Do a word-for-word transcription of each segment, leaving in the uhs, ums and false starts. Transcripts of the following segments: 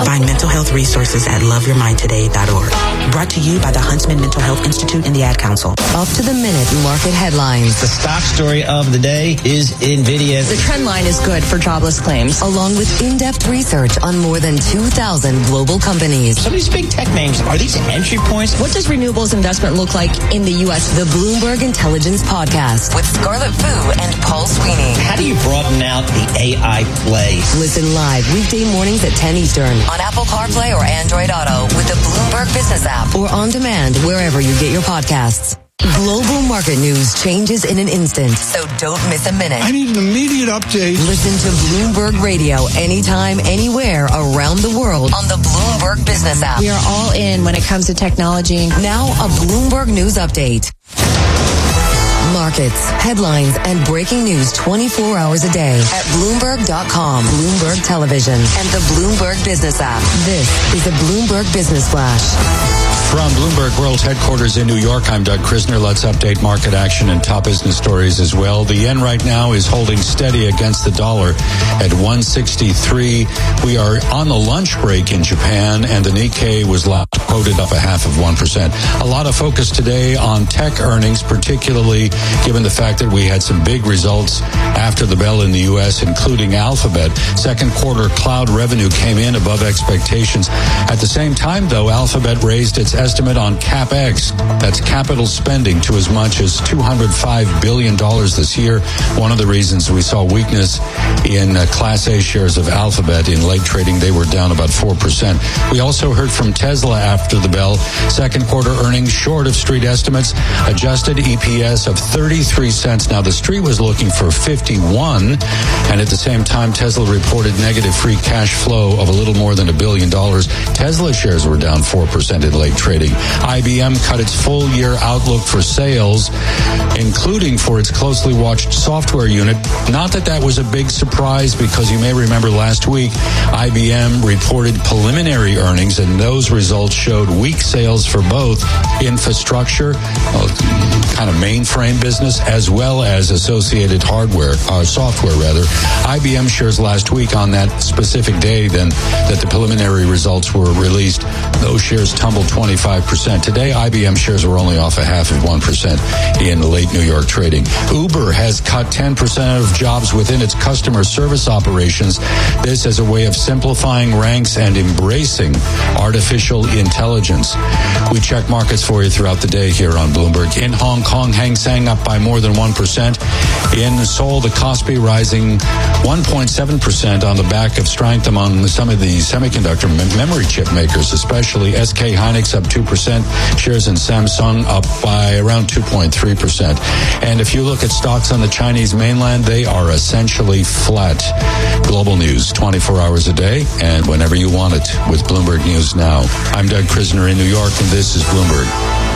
Find mental health resources at love your mind today dot org. Brought to you by the Huntsman Mental Health Institute and the Ad Council. Up to the minute market headlines. The stock story of the day is NVIDIA. The trend line is good for jobless claims. Along with in-depth research on more than two thousand global companies. Some of these big tech names, are these entry points? What does renewables investment look like in the U S? The Bloomberg Intelligence Podcast with Scarlett Fu and Paul Sweeney. How do you broaden out the A I play? Listen live weekday mornings at ten Eastern on Apple CarPlay or Android Auto with the Bloomberg Business app or on demand wherever you get your podcasts. Global market news changes in an instant, so don't miss a minute. I need an immediate update. Listen to Bloomberg Radio anytime, anywhere around the world on the Bloomberg Business app. We are all in when it comes to technology. Now a Bloomberg News update. Markets, headlines, and breaking news twenty-four hours a day at Bloomberg dot com, Bloomberg Television, and the Bloomberg Business app. This is the Bloomberg Business Flash. From Bloomberg World Headquarters in New York, I'm Doug Krisner. Let's update market action and top business stories as well. The yen right now is holding steady against the dollar at one sixty-three. We are on the lunch break in Japan, and the Nikkei was last quoted up a half of one percent. A lot of focus today on tech earnings, particularly given the fact that we had some big results after the bell in the U S, including Alphabet. Second quarter cloud revenue came in above expectations. At the same time, though, Alphabet raised its estimate on CapEx, that's capital spending, to as much as two hundred five billion dollars this year. One of the reasons we saw weakness in uh, Class A shares of Alphabet in late trading, they were down about four percent. We also heard from Tesla after the bell. Second quarter earnings short of street estimates, adjusted E P S of thirty-three cents. Now, the street was looking for fifty-one, and at the same time, Tesla reported negative free cash flow of a little more than a billion dollars. Tesla shares were down four percent in late trading. I B M cut its full year outlook for sales, including for its closely watched software unit. Not that that was a big surprise, because you may remember last week, I B M reported preliminary earnings, and those results showed weak sales for both infrastructure, uh, kind of mainframe business, as well as associated hardware, uh, software rather. I B M shares last week on that specific day then that the preliminary results were released, those shares tumbled twenty-five percent. Today, I B M shares were only off a half of one percent in late New York trading. Uber has cut ten percent of jobs within its customer service operations. This as a way of simplifying ranks and embracing artificial intelligence. We check markets for you throughout the day here on Bloomberg. In Hong Kong, Hang Seng up by more than one percent. In Seoul, the Kospi rising one point seven percent on the back of strength among some of the semiconductor memory chip makers, especially S K Hynix up two percent. Shares in Samsung up by around two point three percent. And if you look at stocks on the Chinese mainland, they are essentially flat. Global news twenty-four hours a day and whenever you want it with Bloomberg News Now. I'm Doug Krisner in New York, and this is Bloomberg.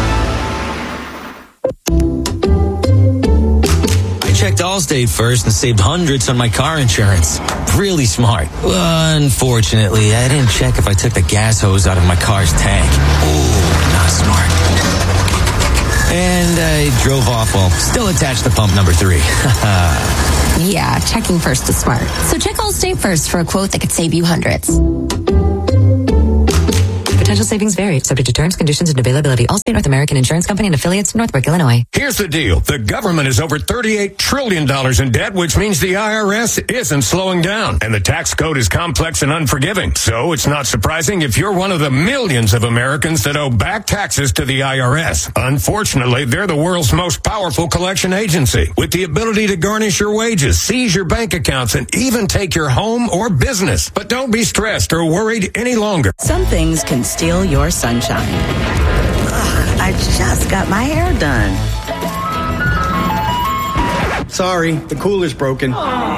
Checked Allstate first and saved hundreds on my car insurance. Really smart. Unfortunately, I didn't check if I took the gas hose out of my car's tank. Ooh, not smart. And I drove off while still attached to pump number three. Yeah, checking first is smart. So check Allstate first for a quote that could save you hundreds. Potential savings vary, subject to terms, conditions, and availability. Allstate North American Insurance Company and affiliates, Northbrook, Illinois. Here's the deal. The government is over thirty-eight trillion dollars in debt, which means the I R S isn't slowing down. And the tax code is complex and unforgiving. So it's not surprising if you're one of the millions of Americans that owe back taxes to the I R S. Unfortunately, they're the world's most powerful collection agency, with the ability to garnish your wages, seize your bank accounts, and even take your home or business. But don't be stressed or worried any longer. Some things can steal your sunshine. Ugh, I just got my hair done. Sorry, the cooler's broken.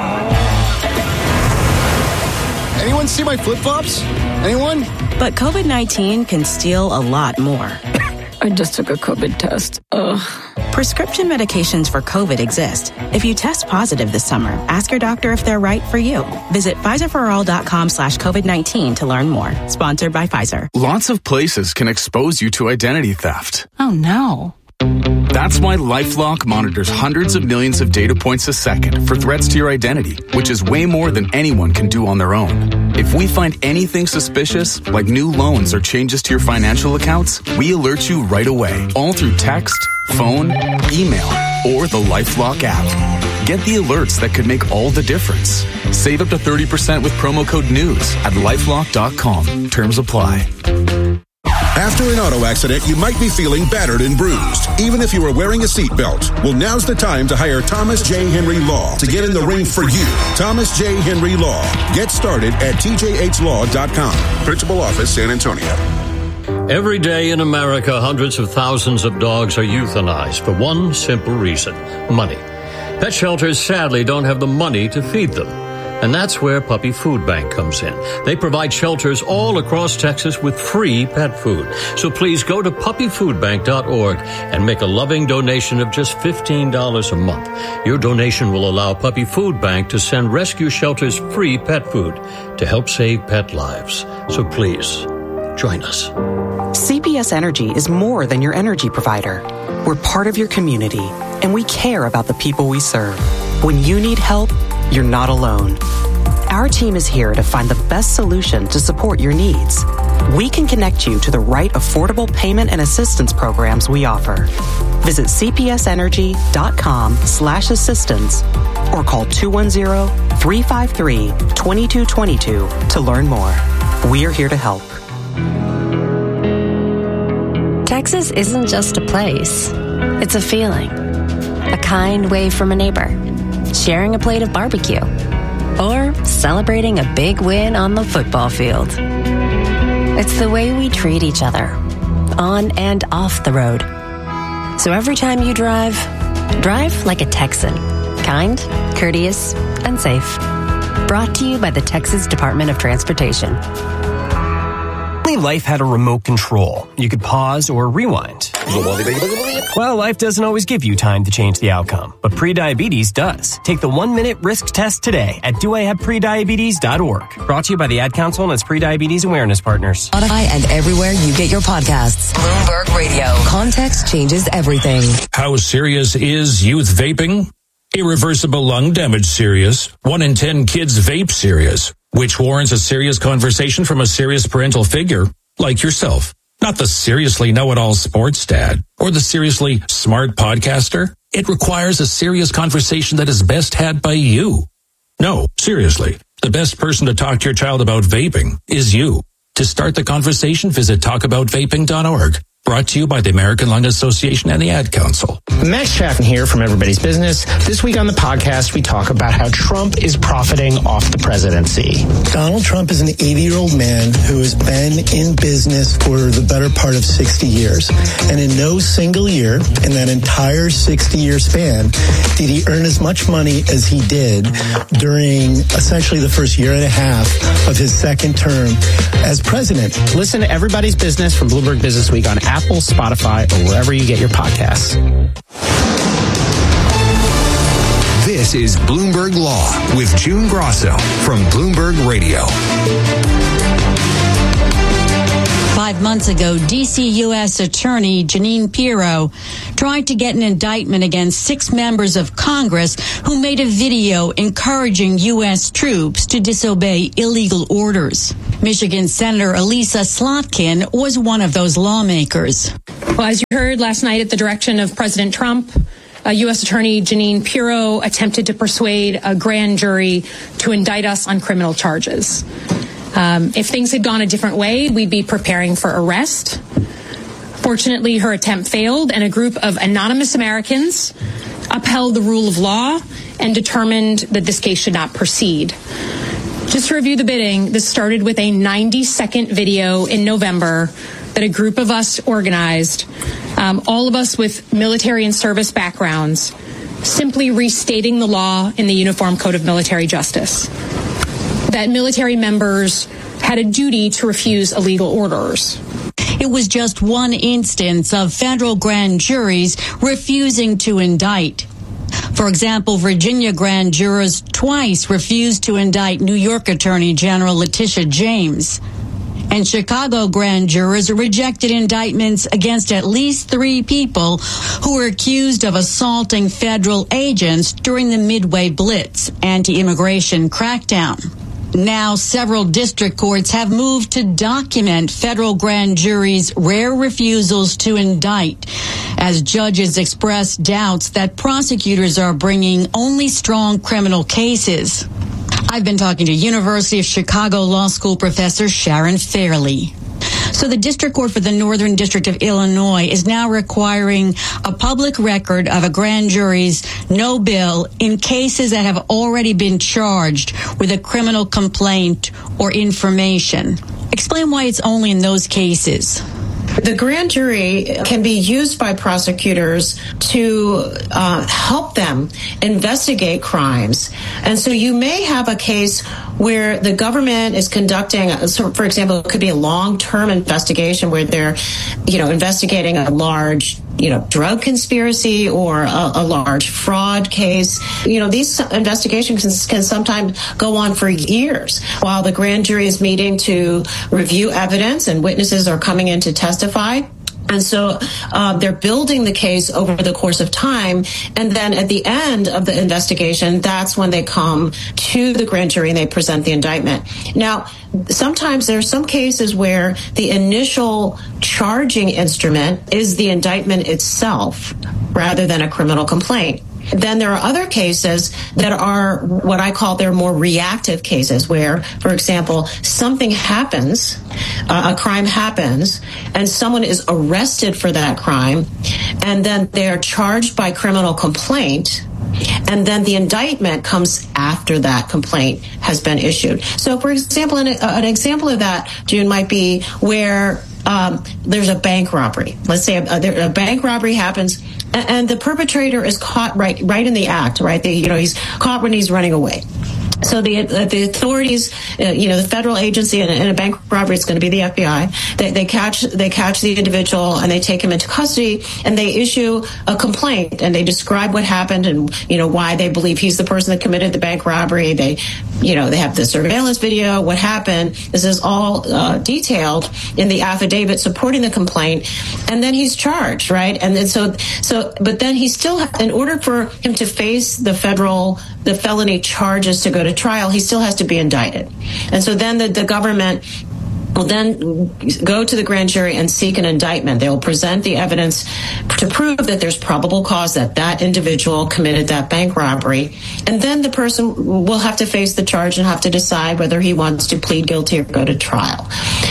Anyone see my flip-flops? Anyone? But COVID nineteen can steal a lot more. I just took a COVID test. Ugh. Prescription medications for COVID exist. If you test positive this summer, ask your doctor if they're right for you. Visit Pfizerforall.com slash COVID-19 to learn more. Sponsored by Pfizer. Lots of places can expose you to identity theft. Oh, no. That's why LifeLock monitors hundreds of millions of data points a second for threats to your identity, which is way more than anyone can do on their own. If we find anything suspicious, like new loans or changes to your financial accounts, we alert you right away, all through text, phone, email, or the LifeLock app. Get the alerts that could make all the difference. Save up to thirty percent with promo code NEWS at lifelock dot com. Terms apply. After an auto accident, you might be feeling battered and bruised, even if you are wearing a seatbelt. Well, now's the time to hire Thomas J. Henry Law to get in the ring for you. Thomas J. Henry Law. Get started at T J H law dot com. Principal Office, San Antonio. Every day in America, hundreds of thousands of dogs are euthanized for one simple reason: money. Pet shelters sadly don't have the money to feed them. And that's where Puppy Food Bank comes in. They provide shelters all across Texas with free pet food. So please go to puppy food bank dot org and make a loving donation of just fifteen dollars a month. Your donation will allow Puppy Food Bank to send rescue shelters free pet food to help save pet lives. So please, join us. C P S Energy is more than your energy provider. We're part of your community, and we care about the people we serve. When you need help, you're not alone. Our team is here to find the best solution to support your needs. We can connect you to the right affordable payment and assistance programs we offer. Visit c p s energy dot com slash assistance or call two one zero, three five three, two two two two to learn more. We're here to help. Texas isn't just a place. It's a feeling. A kind wave from a neighbor. Sharing a plate of barbecue, or celebrating a big win on the football field. It's the way we treat each other, on and off the road. So every time you drive, drive like a Texan. Kind, courteous, and safe. Brought to you by the Texas Department of Transportation. Life had a remote control. You could pause or rewind. Well, life doesn't always give you time to change the outcome, but prediabetes does. Take the one-minute risk test today at do I have prediabetes dot org. Brought to you by the Ad Council and its prediabetes awareness partners. Spotify and everywhere you get your podcasts. Bloomberg Radio. Context changes everything. How serious is youth vaping? Irreversible lung damage serious. One in ten kids vape serious, which warrants a serious conversation from a serious parental figure like yourself. Not the seriously know-it-all sports dad or the seriously smart podcaster. It requires a serious conversation that is best had by you. No, seriously, the best person to talk to your child about vaping is you. To start the conversation, visit talk about vaping dot org. Brought to you by the American Lung Association and the Ad Council. Max Chaffin here from Everybody's Business. This week on the podcast, we talk about how Trump is profiting off the presidency. Donald Trump is an eighty-year-old man who has been in business for the better part of sixty years. And in no single year, in that entire sixty-year span, did he earn as much money as he did during essentially the first year and a half of his second term as president. Listen to Everybody's Business from Bloomberg Business Week on Apple, Spotify, or wherever you get your podcasts. This is Bloomberg Law with June Grosso from Bloomberg Radio. Five months ago, D C U S Attorney Jeanine Pirro tried to get an indictment against six members of Congress who made a video encouraging U S troops to disobey illegal orders. Michigan Senator Elisa Slotkin was one of those lawmakers. Well, as you heard last night at the direction of President Trump, Uh, U S Attorney Jeanine Pirro attempted to persuade a grand jury to indict us on criminal charges. Um, if things had gone a different way, we'd be preparing for arrest. Fortunately, her attempt failed, and a group of anonymous Americans upheld the rule of law and determined that this case should not proceed. Just to review the bidding, this started with a ninety second video in November that a group of us organized, um, all of us with military and service backgrounds, simply restating the law in the Uniform Code of Military Justice, that military members had a duty to refuse illegal orders. It was just one instance of federal grand juries refusing to indict. For example, Virginia grand jurors twice refused to indict New York Attorney General Letitia James. And Chicago grand jurors rejected indictments against at least three people who were accused of assaulting federal agents during the Midway Blitz anti-immigration crackdown. Now, several district courts have moved to document federal grand juries' rare refusals to indict, as judges express doubts that prosecutors are bringing only strong criminal cases. I've been talking to University of Chicago Law School professor Sharon Fairley. So the District Court for the Northern District of Illinois is now requiring a public record of a grand jury's no bill in cases that have already been charged with a criminal complaint or information. Explain why it's only in those cases. The grand jury can be used by prosecutors to uh, help them investigate crimes. And so you may have a case where the government is conducting, for example, it could be a long-term investigation where they're, you know, investigating a large, you know, drug conspiracy or a, a large fraud case. You know, these investigations can, can sometimes go on for years while the grand jury is meeting to review evidence and witnesses are coming in to testify. And so uh, they're building the case over the course of time. And then at the end of the investigation, that's when they come to the grand jury and they present the indictment. Now, sometimes there are some cases where the initial charging instrument is the indictment itself rather than a criminal complaint. Then there are other cases that are what I call they're more reactive cases where, for example, something happens, uh, a crime happens, and someone is arrested for that crime, and then they're charged by criminal complaint, and then the indictment comes after that complaint has been issued. So, for example, an, an example of that, June, might be where um, there's a bank robbery. Let's say a, a bank robbery happens, and, and the perpetrator is caught right, right in the act. Right, the, you know, he's caught when he's running away. So the uh, the authorities, uh, you know, the federal agency in a, in a bank robbery, it's going to be the F B I. They, they catch they catch the individual and they take him into custody and they issue a complaint and they describe what happened and, you know, why they believe he's the person that committed the bank robbery. They, you know, they have the surveillance video, what happened. This is all uh, detailed in the affidavit supporting the complaint, and then he's charged, right? And then so so, but then he still, in order for him to face the federal the felony charges to go to trial, he still has to be indicted. And so then the, the government will then go to the grand jury and seek an indictment. They will present the evidence to prove that there's probable cause that that individual committed that bank robbery. And then the person will have to face the charge and have to decide whether he wants to plead guilty or go to trial.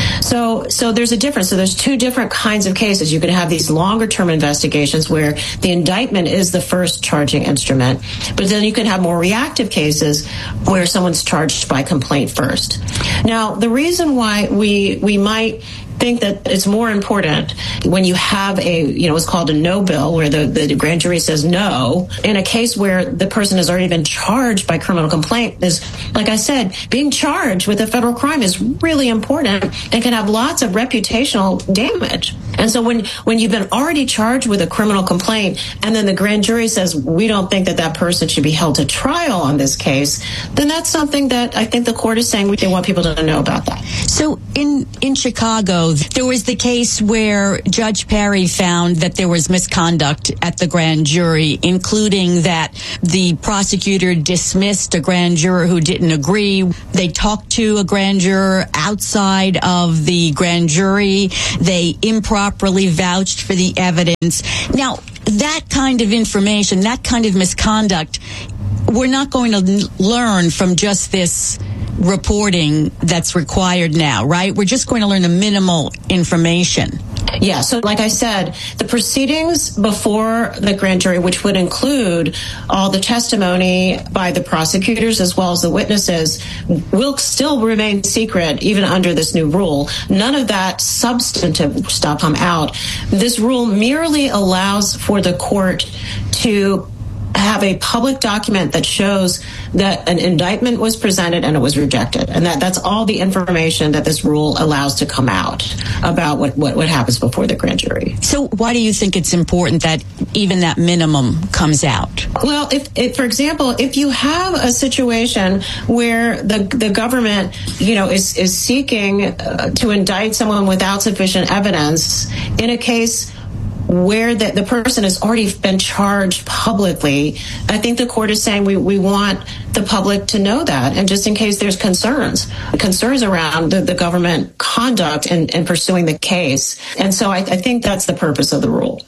So, so there's a difference. So there's two different kinds of cases. You can have these longer term investigations where the indictment is the first charging instrument, but then you can have more reactive cases where someone's charged by complaint first. Now, the reason why we we might think that it's more important when you have a, you know, what's called a no bill, where the, the grand jury says no, in a case where the person has already been charged by criminal complaint, is, like I said, being charged with a federal crime is really important and can have lots of reputational damage. And so when, when you've been already charged with a criminal complaint and then the grand jury says, we don't think that that person should be held to trial on this case, then that's something that I think the court is saying they want people to know about that. So in, in Chicago, there was the case where Judge Perry found that there was misconduct at the grand jury, including that the prosecutor dismissed a grand juror who didn't agree. They talked to a grand juror outside of the grand jury. They improperly vouched for the evidence. Now, that kind of information, that kind of misconduct, we're not going to learn from just this reporting that's required now, right? We're just going to learn the minimal information. Yeah, so like I said, the proceedings before the grand jury, which would include all the testimony by the prosecutors as well as the witnesses, will still remain secret even under this new rule. None of that substantive stuff come out. This rule merely allows for the court to have a public document that shows that an indictment was presented and it was rejected. And that, that's all the information that this rule allows to come out about what, what, what happens before the grand jury. So why do you think it's important that even that minimum comes out? Well, if, if for example, if you have a situation where the the government, you know, is, is seeking uh, to indict someone without sufficient evidence in a case where the, the person has already been charged publicly, I think the court is saying we, we want the public to know that. And just in case there's concerns, concerns around the, the government conduct in, in pursuing the case. And so I, I think that's the purpose of the rule.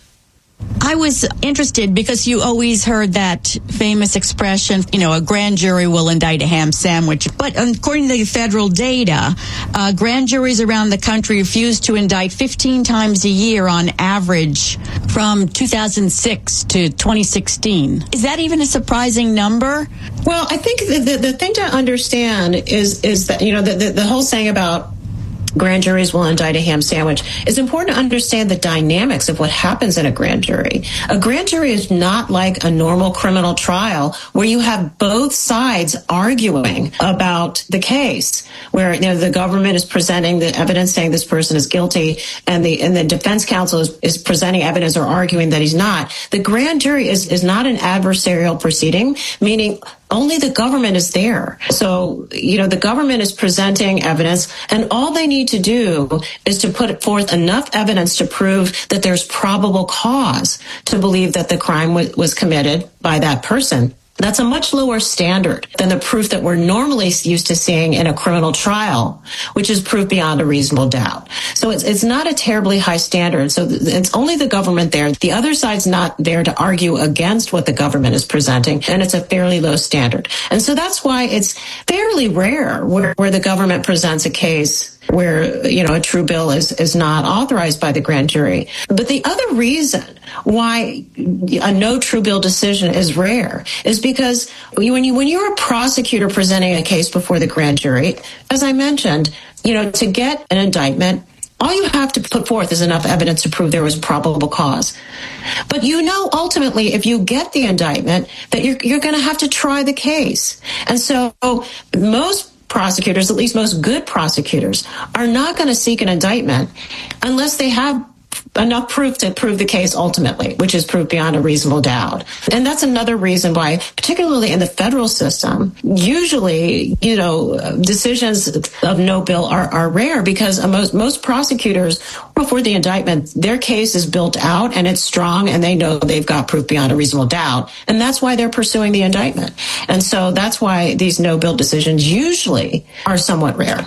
I was interested because you always heard that famous expression, you know, a grand jury will indict a ham sandwich. But according to the federal data, uh, grand juries around the country refuse to indict fifteen times a year on average from two thousand six to twenty sixteen. Is that even a surprising number? Well, I think the, the, the thing to understand is, is that, you know, the, the, the whole saying about grand juries will indict a ham sandwich. It's important to understand the dynamics of what happens in a grand jury. A grand jury is not like a normal criminal trial where you have both sides arguing about the case, where, you know, the government is presenting the evidence saying this person is guilty, and the and the defense counsel is, is presenting evidence or arguing that he's not. The grand jury is, is not an adversarial proceeding, meaning only the government is there. So, you know, the government is presenting evidence, and all they need to do is to put forth enough evidence to prove that there's probable cause to believe that the crime w- was committed by that person. That's a much lower standard than the proof that we're normally used to seeing in a criminal trial, which is proof beyond a reasonable doubt. So it's it's not a terribly high standard. So it's only the government there. The other side's not there to argue against what the government is presenting, and it's a fairly low standard. And so that's why it's fairly rare where, where the government presents a case where, you know, a true bill is, is not authorized by the grand jury. But the other reason why a no true bill decision is rare is because when you, when you're a prosecutor presenting a case before the grand jury, as I mentioned, you know, to get an indictment, all you have to put forth is enough evidence to prove there was probable cause. But you know, ultimately, if you get the indictment, that you're, you're going to have to try the case. And so most prosecutors, at least most good prosecutors, are not going to seek an indictment unless they have enough proof to prove the case ultimately, which is proof beyond a reasonable doubt. And that's another reason why, particularly in the federal system, usually, you know, decisions of no bill are, are rare because most, most prosecutors, before the indictment, their case is built out and it's strong and they know they've got proof beyond a reasonable doubt. And that's why they're pursuing the indictment. And so that's why these no bill decisions usually are somewhat rare.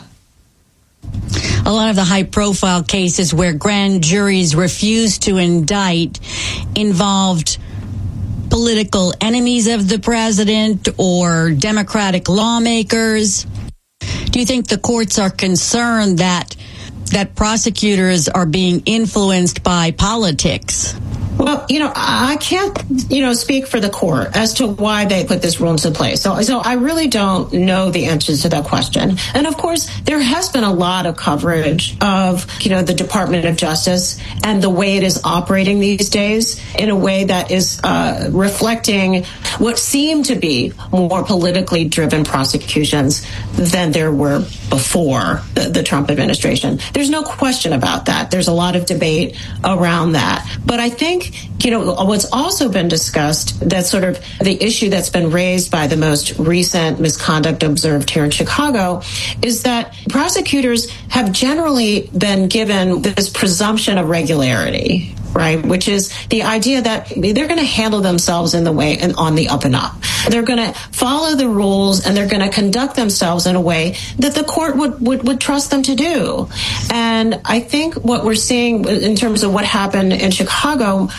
A lot of the high-profile cases where grand juries refused to indict involved political enemies of the president or Democratic lawmakers. Do you think the courts are concerned that that prosecutors are being influenced by politics? Well, you know, I can't, you know, speak for the court as to why they put this rule into place. So, so I really don't know the answers to that question. And of course, there has been a lot of coverage of, you know, the Department of Justice and the way it is operating these days in a way that is uh, reflecting what seem to be more politically driven prosecutions than there were before the, the Trump administration. There's no question about that. There's a lot of debate around that. But I think, you know, what's also been discussed, that sort of the issue that's been raised by the most recent misconduct observed here in Chicago, is that prosecutors have generally been given this presumption of regularity, right? Which is the idea that they're going to handle themselves in the way and on the up and up. They're going to follow the rules and they're going to conduct themselves in a way that the court would, would, would trust them to do. And I think what we're seeing in terms of what happened in Chicago